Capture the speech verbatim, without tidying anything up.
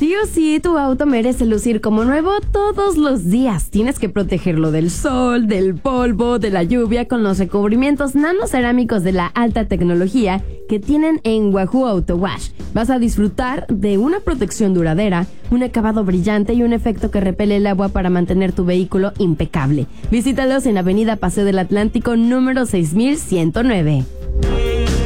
Sí o sí, tu auto merece lucir como nuevo todos los días. Tienes que protegerlo del sol, del polvo, de la lluvia con los recubrimientos nanocerámicos de la alta tecnología que tienen en Wahoo Auto Wash. Vas a disfrutar de una protección duradera, un acabado brillante y un efecto que repele el agua para mantener tu vehículo impecable. Visítalos en Avenida Paseo del Atlántico número seis mil ciento nueve.